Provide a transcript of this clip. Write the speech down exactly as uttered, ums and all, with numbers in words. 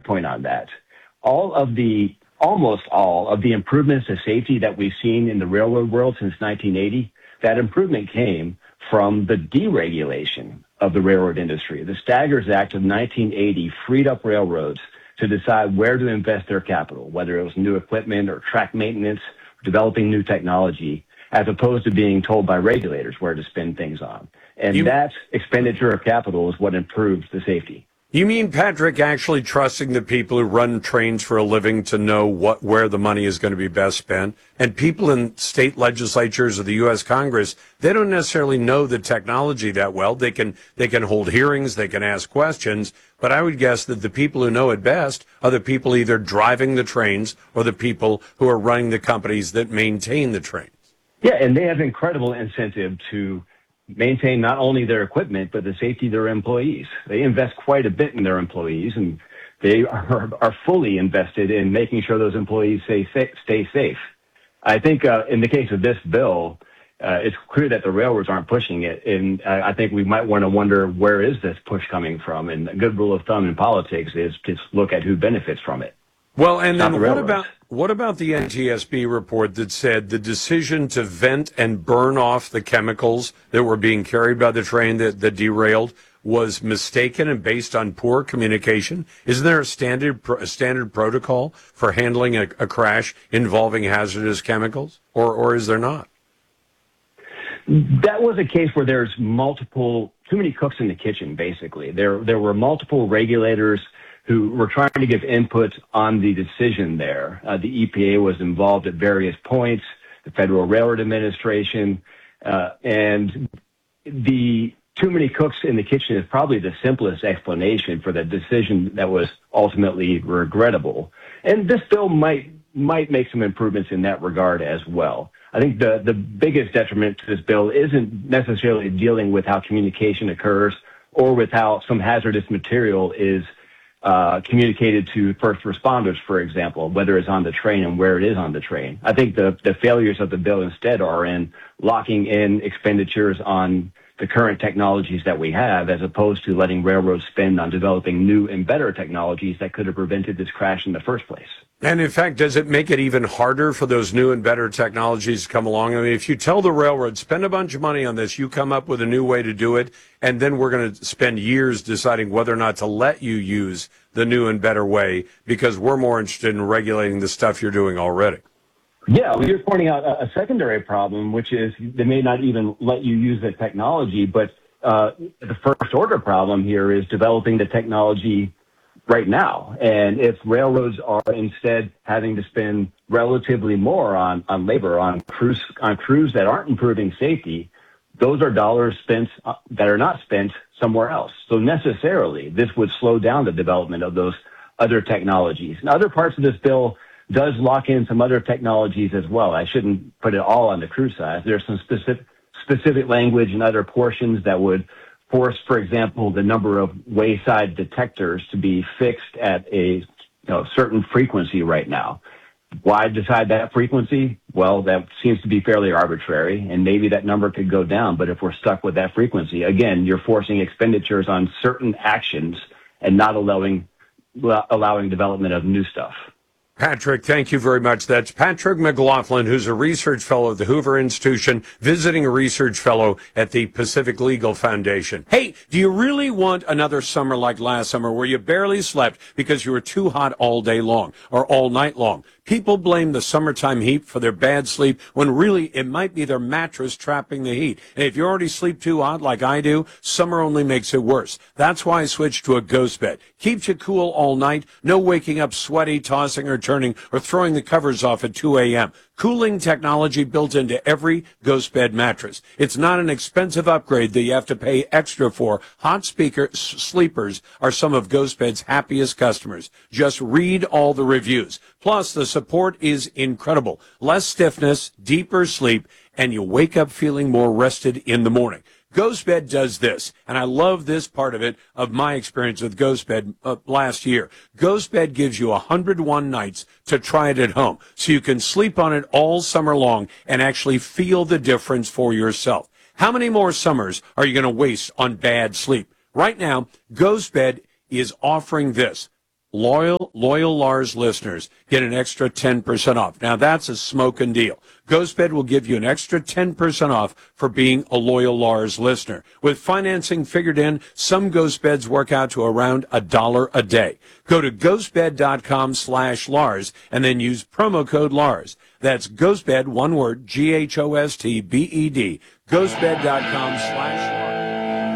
point on that. All of the, almost all of the improvements to safety that we've seen in the railroad world since nineteen eighty, that improvement came from the deregulation of the railroad industry. The Staggers Act of nineteen eighty freed up railroads to decide where to invest their capital, whether it was new equipment or track maintenance, or developing new technology, as opposed to being told by regulators where to spend things on. And you, that expenditure of capital is what improves the safety. You mean, Patrick, actually trusting the people who run trains for a living to know what where the money is going to be best spent? And people in state legislatures or the U S Congress, they don't necessarily know the technology that well. They can they can hold hearings, they can ask questions, but I would guess that the people who know it best are the people either driving the trains or the people who are running the companies that maintain the trains. Yeah, and they have incredible incentive to maintain not only their equipment, but the safety of their employees. They invest quite a bit in their employees, and they are, are fully invested in making sure those employees stay, stay safe. I think uh, in the case of this bill, uh, it's clear that the railroads aren't pushing it, and uh, I think we might want to wonder, where is this push coming from? And a good rule of thumb in politics is just look at who benefits from it. Well, and then the what about what about the N T S B report that said the decision to vent and burn off the chemicals that were being carried by the train that, that derailed was mistaken and based on poor communication? Isn't there a standard a standard protocol for handling a, a crash involving hazardous chemicals, or or is there not? That was a case where there's multiple, too many cooks in the kitchen, basically. There there were multiple regulators who were trying to give input on the decision there. Uh, the E P A was involved at various points, the Federal Railroad Administration, uh, and the too many cooks in the kitchen is probably the simplest explanation for the decision that was ultimately regrettable. And this bill might might make some improvements in that regard as well. I think the, the biggest detriment to this bill isn't necessarily dealing with how communication occurs or with how some hazardous material is Uh, communicated to first responders, for example, whether it's on the train and where it is on the train. I think the, the failures of the bill instead are in locking in expenditures on the current technologies that we have, as opposed to letting railroads spend on developing new and better technologies that could have prevented this crash in the first place. And in fact, does it make it even harder for those new and better technologies to come along? I mean, if you tell the railroad, spend a bunch of money on this, you come up with a new way to do it, and then we're going to spend years deciding whether or not to let you use the new and better way because we're more interested in regulating the stuff you're doing already. Yeah, well, you're pointing out a, a secondary problem, which is they may not even let you use the technology, but uh, the first order problem here is developing the technology right now. And if railroads are instead having to spend relatively more on, on labor, on crews, on crews that aren't improving safety, those are dollars spent uh, that are not spent somewhere else. So necessarily, this would slow down the development of those other technologies. And other parts of this bill does lock in some other technologies as well. I shouldn't put it all on the crew side. There's some specific, specific language and other portions that would force, for example, the number of wayside detectors to be fixed at a you know, certain frequency right now. Why decide that frequency? Well, that seems to be fairly arbitrary, and maybe that number could go down. But if we're stuck with that frequency, again, you're forcing expenditures on certain actions and not allowing allowing development of new stuff. Patrick, thank you very much. That's Patrick McLaughlin, who's a research fellow at the Hoover Institution, visiting a research fellow at the Pacific Legal Foundation. Hey, do you really want another summer like last summer where you barely slept because you were too hot all day long or all night long? People blame the summertime heat for their bad sleep when really it might be their mattress trapping the heat. And if you already sleep too hot like I do, summer only makes it worse. That's why I switched to a Ghost Bed. Keeps you cool all night, no waking up sweaty, tossing or turning, or throwing the covers off at two a.m. Cooling technology built into every Ghost Bed mattress. It's not an expensive upgrade that you have to pay extra for. Hot speaker sleepers are some of Ghost Bed's happiest customers. Just read all the reviews. Plus, the support is incredible. Less stiffness, deeper sleep, and you wake up feeling more rested in the morning. GhostBed does this, and I love this part of it, of my experience with GhostBed uh, last year. GhostBed gives you one hundred one nights to try it at home, so you can sleep on it all summer long and actually feel the difference for yourself. How many more summers are you going to waste on bad sleep? Right now, GhostBed is offering this. loyal, loyal Lars listeners get an extra ten percent off. Now, that's a smoking deal. GhostBed will give you an extra ten percent off for being a loyal Lars listener. With financing figured in, some Ghost Beds work out to around a dollar a day. Go to ghostbed.com slash Lars and then use promo code Lars. That's GhostBed, one word, G H O S T B E D, ghostbed.com slash Lars.